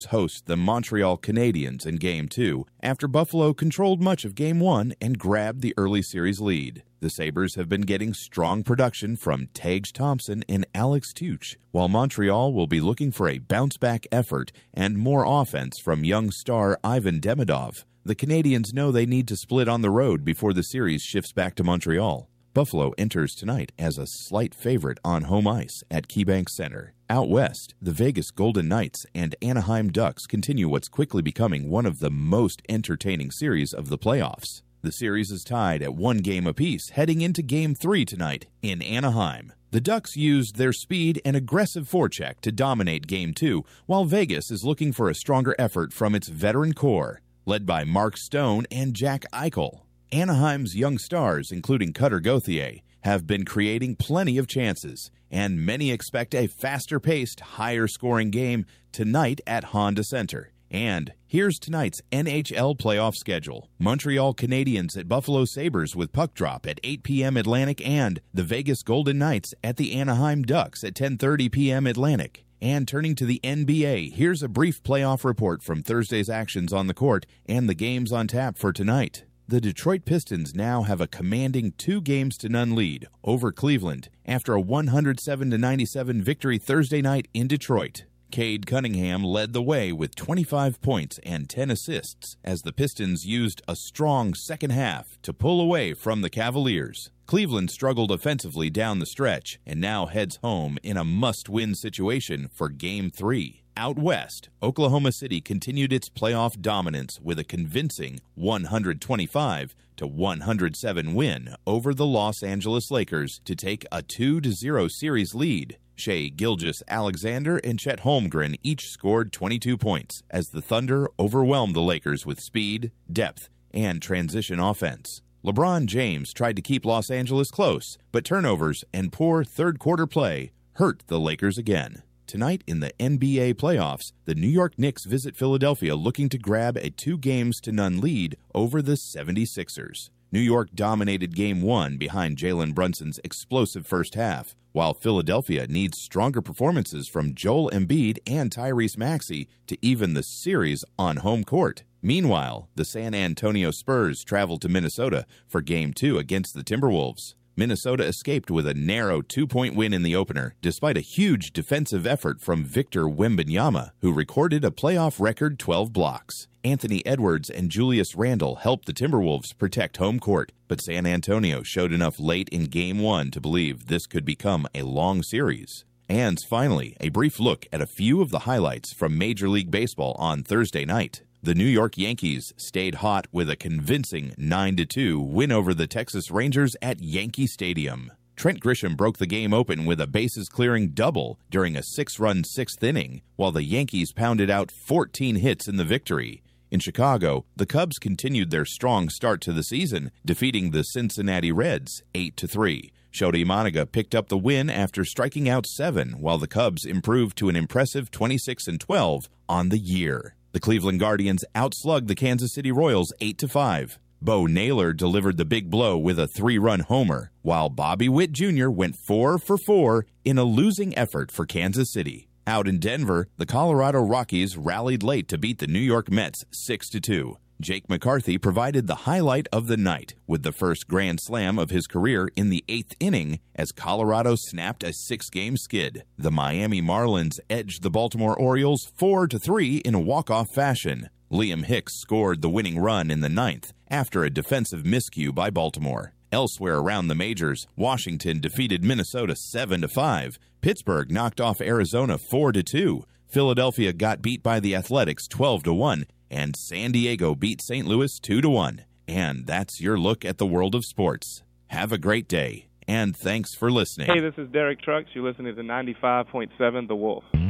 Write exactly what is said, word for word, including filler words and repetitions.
host the Montreal Canadiens in Game two after Buffalo controlled much of Game one and grabbed the early series lead. The Sabres have been getting strong production from Tage Thompson and Alex Tuch, while Montreal will be looking for a bounce-back effort and more offense from young star Ivan Demidov. The Canadiens know they need to split on the road before the series shifts back to Montreal. Buffalo enters tonight as a slight favorite on home ice at KeyBank Center. Out west, the Vegas Golden Knights and Anaheim Ducks continue what's quickly becoming one of the most entertaining series of the playoffs. The series is tied at one game apiece heading into Game three tonight in Anaheim. The Ducks used their speed and aggressive forecheck to dominate Game two, while Vegas is looking for a stronger effort from its veteran core, led by Mark Stone and Jack Eichel. Anaheim's young stars, including Cutter Gauthier, have been creating plenty of chances, and many expect a faster-paced, higher-scoring game tonight at Honda Center. And here's tonight's N H L playoff schedule. Montreal Canadiens at Buffalo Sabres with puck drop at eight p.m. Atlantic, and the Vegas Golden Knights at the Anaheim Ducks at ten thirty p.m. Atlantic. And turning to the N B A, here's a brief playoff report from Thursday's actions on the court and the games on tap for tonight. The Detroit Pistons now have a commanding two games to none lead over Cleveland after a one hundred seven to ninety-seven victory Thursday night in Detroit. Cade Cunningham led the way with twenty-five points and ten assists as the Pistons used a strong second half to pull away from the Cavaliers. Cleveland struggled offensively down the stretch and now heads home in a must-win situation for Game three. Out west, Oklahoma City continued its playoff dominance with a convincing one hundred twenty-five to one hundred seven win over the Los Angeles Lakers to take a two to zero series lead. Shai Gilgeous-Alexander and Chet Holmgren each scored twenty-two points as the Thunder overwhelmed the Lakers with speed, depth, and transition offense. LeBron James tried to keep Los Angeles close, but turnovers and poor third-quarter play hurt the Lakers again. Tonight in the N B A playoffs, the New York Knicks visit Philadelphia looking to grab a two games to none lead over the seventy-sixers. New York dominated Game one behind Jalen Brunson's explosive first half, while Philadelphia needs stronger performances from Joel Embiid and Tyrese Maxey to even the series on home court. Meanwhile, the San Antonio Spurs travel to Minnesota for Game two against the Timberwolves. Minnesota escaped with a narrow two-point win in the opener, despite a huge defensive effort from Victor Wembanyama, who recorded a playoff record twelve blocks. Anthony Edwards and Julius Randle helped the Timberwolves protect home court, but San Antonio showed enough late in Game one to believe this could become a long series. And finally, a brief look at a few of the highlights from Major League Baseball on Thursday night. The New York Yankees stayed hot with a convincing nine to two win over the Texas Rangers at Yankee Stadium. Trent Grisham broke the game open with a bases-clearing double during a six-run sixth inning, while the Yankees pounded out fourteen hits in the victory. In Chicago, the Cubs continued their strong start to the season, defeating the Cincinnati Reds eight to three. Shota Imanaga picked up the win after striking out seven, while the Cubs improved to an impressive twenty-six and twelve on the year. The Cleveland Guardians outslugged the Kansas City Royals eight to five. Bo Naylor delivered the big blow with a three-run homer, while Bobby Witt Junior went four for four in a losing effort for Kansas City. Out in Denver, the Colorado Rockies rallied late to beat the New York Mets six to two. Jake McCarthy provided the highlight of the night with the first grand slam of his career in the eighth inning as Colorado snapped a six-game skid. The Miami Marlins edged the Baltimore Orioles four to three in a walk-off fashion. Liam Hicks scored the winning run in the ninth after a defensive miscue by Baltimore. Elsewhere around the majors, Washington defeated Minnesota seven to five. Pittsburgh knocked off Arizona four to two. Philadelphia got beat by the Athletics twelve to one. And San Diego beat Saint Louis two to one. And that's your look at the world of sports. Have a great day, and thanks for listening. Hey, this is Derek Trucks. You're listening to ninety-five point seven The Wolf.